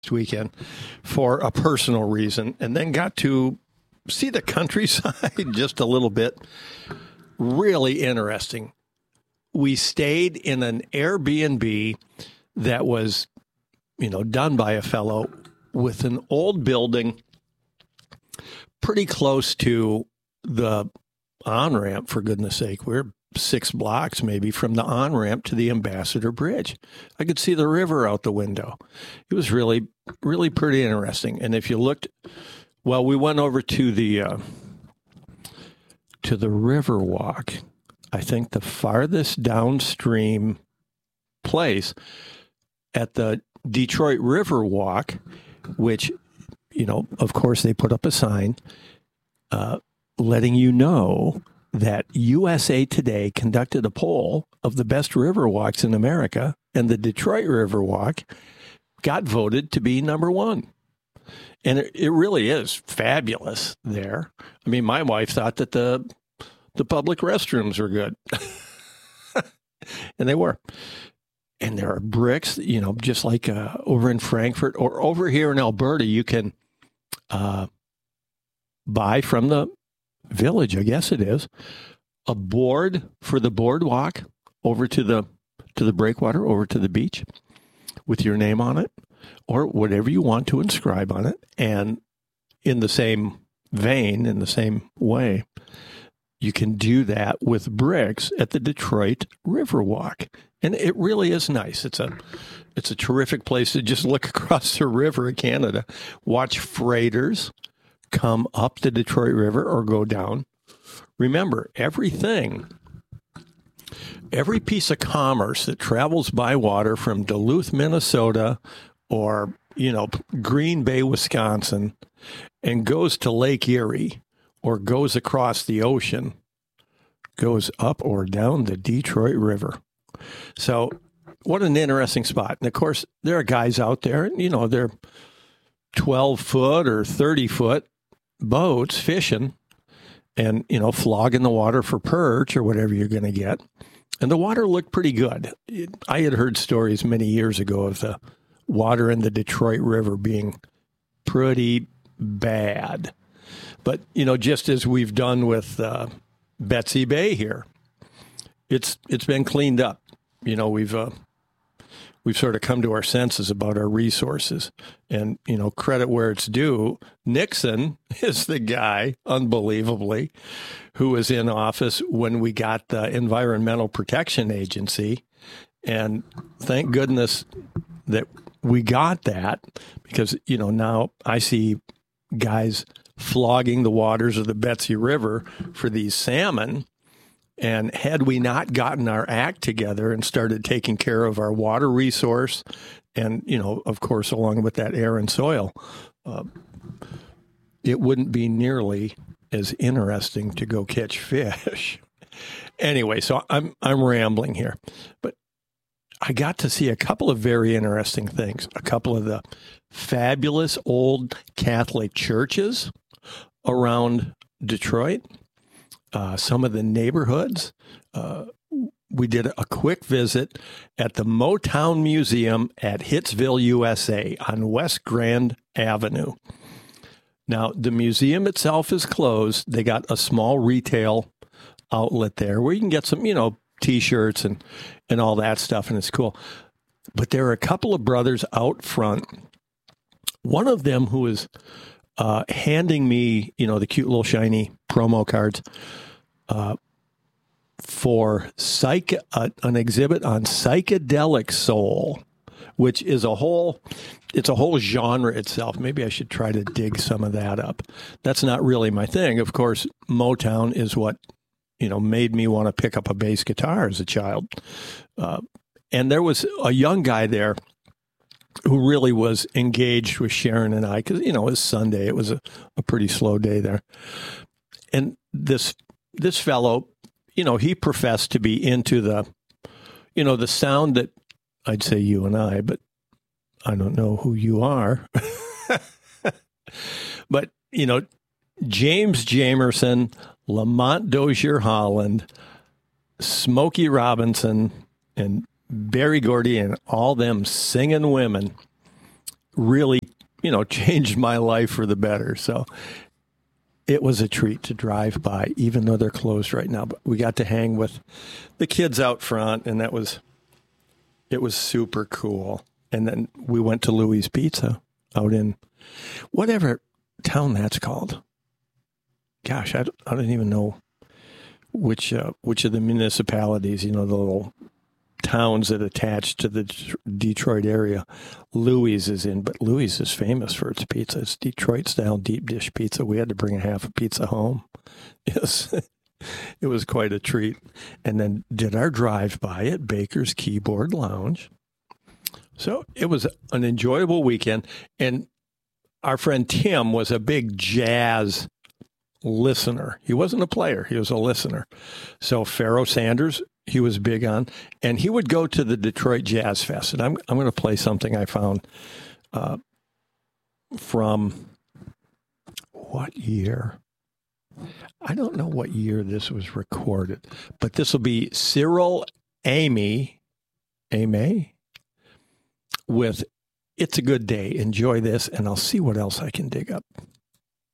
weekend for a personal reason, and then got to see the countryside just a little bit. Really interesting. We stayed in an Airbnb that was, done by a fellow with an old building pretty close to the on-ramp, for goodness sake. We're 6 blocks maybe from the on-ramp to the Ambassador Bridge. I could see the river out the window. It was really, really pretty interesting. And if you looked, well, we went over to the Riverwalk. I think the farthest downstream place at the Detroit Riverwalk, which, of course, they put up a sign letting you know that USA Today conducted a poll of the best riverwalks in America, and the Detroit Riverwalk got voted to be number 1. And it really is fabulous there. I mean, my wife thought that the public restrooms were good. And they were. And there are bricks, just like over in Frankfurt or over here in Alberta, you can buy from the village, I guess it is, a board for the boardwalk over to the breakwater, over to the beach with your name on it or whatever you want to inscribe on it. And in the same vein, in the same way, you can do that with bricks at the Detroit Riverwalk. And it really is nice. It's a terrific place to just look across the river in Canada, watch freighters come up the Detroit River or go down. Remember, every piece of commerce that travels by water from Duluth, Minnesota, or, Green Bay, Wisconsin, and goes to Lake Erie or goes across the ocean, goes up or down the Detroit River. So what an interesting spot. And, of course, there are guys out there, they're 12-foot or 30-foot boats fishing and, flogging the water for perch or whatever you're going to get. And the water looked pretty good. I had heard stories many years ago of the water in the Detroit River being pretty bad. But, just as we've done with Betsy Bay here, it's been cleaned up. We've sort of come to our senses about our resources. And, credit where it's due, Nixon is the guy, unbelievably, who was in office when we got the Environmental Protection Agency. And thank goodness that we got that because, now I see guys flogging the waters of the Betsy River for these salmon. And had we not gotten our act together and started taking care of our water resource and, of course, along with that air and soil, it wouldn't be nearly as interesting to go catch fish. Anyway, so I'm rambling here. But I got to see a couple of very interesting things. A couple of the fabulous old Catholic churches around Detroit. Some of the neighborhoods. We did a quick visit at the Motown Museum at Hitsville, USA on West Grand Avenue. Now, the museum itself is closed. They got a small retail outlet there where you can get some, T-shirts and all that stuff, and it's cool. But there are a couple of brothers out front. One of them who is handing me, the cute little shiny promo cards for an exhibit on psychedelic soul, which is it's a whole genre itself. Maybe I should try to dig some of that up. That's not really my thing. Of course, Motown is what, made me want to pick up a bass guitar as a child. And there was a young guy there who really was engaged with Sharon and I because, it was Sunday. It was a pretty slow day there. And this fellow, he professed to be into the sound that I'd say you and I, but I don't know who you are. But, James Jamerson, Lamont Dozier Holland, Smokey Robinson, and Berry Gordy and all them singing women really, changed my life for the better. So it was a treat to drive by, even though they're closed right now. But we got to hang with the kids out front, and it was super cool. And then we went to Louis Pizza out in whatever town that's called. Gosh, I don't even know which of the municipalities, the little towns that attach to the Detroit area Louis is in. But Louis is famous for its pizza. It's Detroit-style deep dish pizza. We had to bring a half a pizza home. Yes. It was quite a treat. And then did our drive-by at Baker's Keyboard Lounge. So it was an enjoyable weekend. And our friend Tim was a big jazz listener. He wasn't a player. He was a listener. So Pharoah Sanders, he was big on. And he would go to the Detroit Jazz Fest. And I'm going to play something I found from what year? I don't know what year this was recorded, but this will be Cyril Amy with It's a Good Day. Enjoy this, and I'll see what else I can dig up.